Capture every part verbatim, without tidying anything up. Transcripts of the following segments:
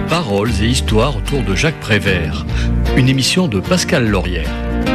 Paroles et histoires autour de Jacques Prévert, une émission de Pascal Laurière.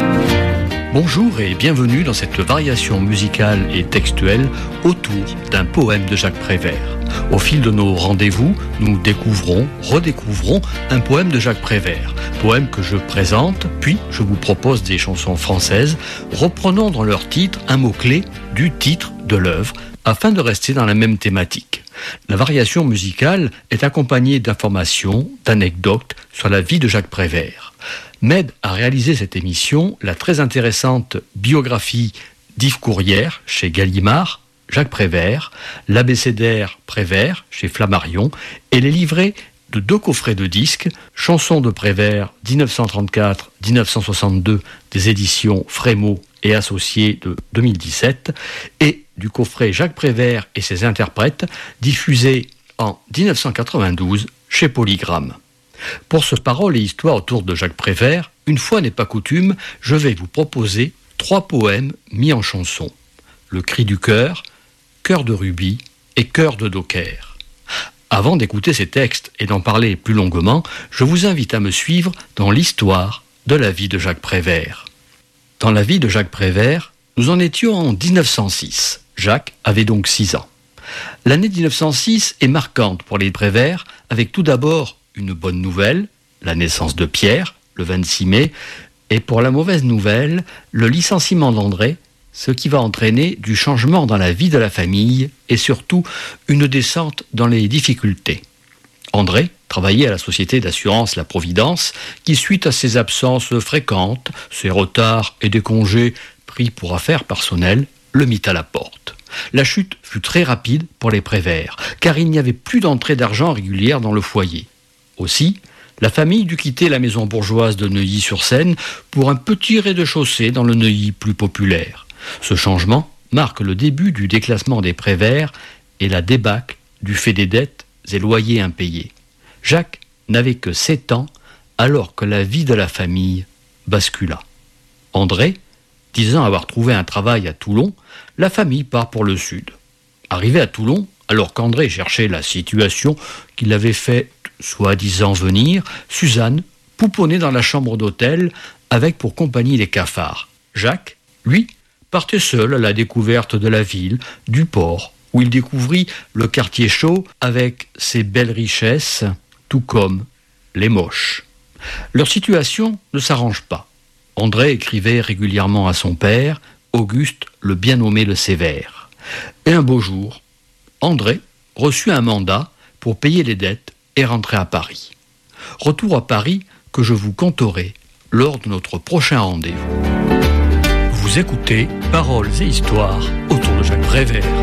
Bonjour et bienvenue dans cette variation musicale et textuelle autour d'un poème de Jacques Prévert. Au fil de nos rendez-vous, nous découvrons, redécouvrons un poème de Jacques Prévert. Poème que je présente, puis je vous propose des chansons françaises, reprenant dans leur titre un mot-clé du titre de l'œuvre, afin de rester dans la même thématique. La variation musicale est accompagnée d'informations, d'anecdotes sur la vie de Jacques Prévert. M'aide à réaliser cette émission la très intéressante biographie d'Yves Courrière chez Gallimard, Jacques Prévert, l'abécédaire Prévert chez Flammarion et les livrets de deux coffrets de disques, Chansons de Prévert dix-neuf cent trente-quatre à dix-neuf cent soixante-deux des éditions Frémaux et Associés de deux mille dix-sept et du coffret Jacques Prévert et ses interprètes diffusé en dix-neuf cent quatre-vingt-douze chez Polygram. Pour ce parole et histoire autour de Jacques Prévert, une fois n'est pas coutume, je vais vous proposer trois poèmes mis en chanson. Le cri du cœur, Cœur de rubis et Cœur de docker. Avant d'écouter ces textes et d'en parler plus longuement, je vous invite à me suivre dans l'histoire de la vie de Jacques Prévert. Dans la vie de Jacques Prévert, nous en étions en dix-neuf cent six. Jacques avait donc six ans. L'année dix-neuf cent six est marquante pour les Prévert, avec tout d'abord une bonne nouvelle, la naissance de Pierre, le vingt-six mai, et pour la mauvaise nouvelle, le licenciement d'André, ce qui va entraîner du changement dans la vie de la famille et surtout une descente dans les difficultés. André travaillait à la société d'assurance La Providence qui, suite à ses absences fréquentes, ses retards et des congés pris pour affaires personnelles, le mit à la porte. La chute fut très rapide pour les Prévert, car il n'y avait plus d'entrée d'argent régulière dans le foyer. Aussi, la famille dut quitter la maison bourgeoise de Neuilly-sur-Seine pour un petit rez-de-chaussée dans le Neuilly plus populaire. Ce changement marque le début du déclassement des Prévert et la débâcle du fait des dettes et loyers impayés. Jacques n'avait que sept ans alors que la vie de la famille bascula. André, disant avoir trouvé un travail à Toulon, la famille part pour le sud. Arrivé à Toulon, alors qu'André cherchait la situation qu'il avait fait soi-disant venir, Suzanne pouponnait dans la chambre d'hôtel avec pour compagnie les cafards. Jacques, lui, partait seul à la découverte de la ville, du port, où il découvrit le quartier chaud avec ses belles richesses, tout comme les moches. Leur situation ne s'arrange pas. André écrivait régulièrement à son père, Auguste le bien nommé le Sévère. Et un beau jour, André reçut un mandat pour payer les dettes et rentrer à Paris. Retour à Paris que je vous conterai lors de notre prochain rendez-vous. Vous écoutez Paroles et histoires autour de Jacques Prévert.